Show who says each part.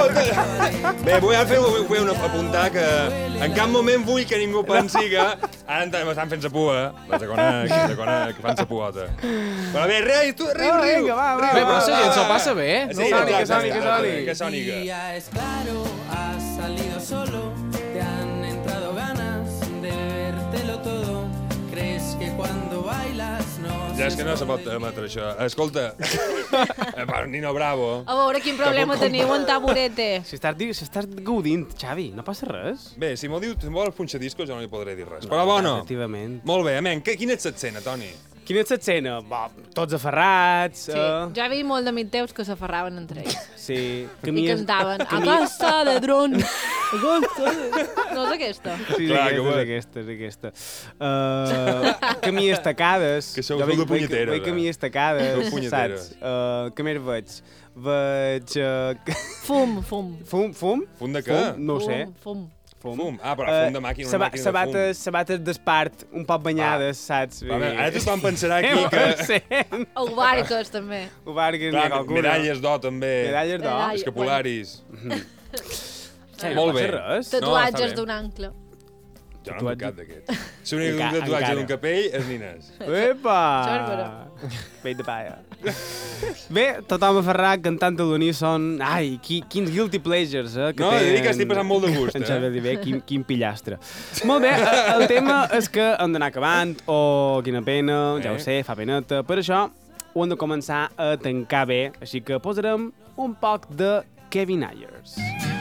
Speaker 1: Bé, vull apuntar que en cap moment vull que ningú pensi que ara m'estan fent la pua. Les conec, fan la puota. Però bé, riu.
Speaker 2: Vinga, va.
Speaker 3: Bé, però la gent s'ho passa bé.
Speaker 1: Sí,
Speaker 2: Que
Speaker 1: que soni.
Speaker 4: Ya es claro, has salido solo, te han entrado ganas de vértelo todo. Crees que cuando bailas no.
Speaker 1: Ja és que no se pot emetre això. Escolta, Nino Bravo.
Speaker 5: A veure quin problema teniu en taburete.
Speaker 2: Si estàs gaudint, Xavi, no passa res.
Speaker 1: Bé, si m'ho diu, si vol punxadiscos, jo no li podré dir res. Però bueno,
Speaker 2: Efectivament.
Speaker 1: molt bé, quina és l'escena, Toni?
Speaker 2: Quina és l'escena? Tots aferrats.
Speaker 5: Sí, ja he vist molt d'amics teus que s'aferraven entre ells.
Speaker 2: Sí.
Speaker 5: I cantaven, a costa de dron. A costa de... No és aquesta.
Speaker 2: Sí,
Speaker 1: Clar,
Speaker 2: és aquesta. Camí estacades.
Speaker 1: Que sou de punyetera.
Speaker 2: Veig camí estacades,
Speaker 1: Sou punyetera.
Speaker 2: saps? Què més veig? Veig...
Speaker 5: Fum.
Speaker 2: Fum?
Speaker 1: Fum de què?
Speaker 2: No ho sé.
Speaker 5: Fum.
Speaker 1: Fum. Ah, però fum de màquina, una màquina de fum.
Speaker 2: Sabates d'espart, un poc banyades, saps?
Speaker 1: A veure, ara tothom pensarà aquí que...
Speaker 2: Sí.
Speaker 5: O barques, també.
Speaker 2: Ho barques,
Speaker 1: Clar, medalles d'or, també.
Speaker 2: Medalles d'or.
Speaker 5: Medalles.
Speaker 1: Escapularis.
Speaker 2: Sí,
Speaker 1: Molt
Speaker 2: no
Speaker 1: bé.
Speaker 2: passa res.
Speaker 5: Tatuatges
Speaker 1: està bé.
Speaker 5: d'un ancle.
Speaker 1: Jo no m'he cap d'aquests. Si un tatuatge
Speaker 2: Encara.
Speaker 1: d'un capell és Nines.
Speaker 2: Epa!
Speaker 5: Xòrbara.
Speaker 2: Pell de paia. Bé, tothom aferrat cantant a l'uníson. Ai, quins guilty pleasures, que
Speaker 1: No,
Speaker 2: té
Speaker 1: he dit que estic passant molt de gust,
Speaker 2: En Xavier Divé, quin pillastre. Molt bé, el tema és que hem d'anar acabant, quina pena, ja ho sé, fa peneta. Per això ho hem de començar a tancar bé, així que posarem un poc de Kevin Ayers.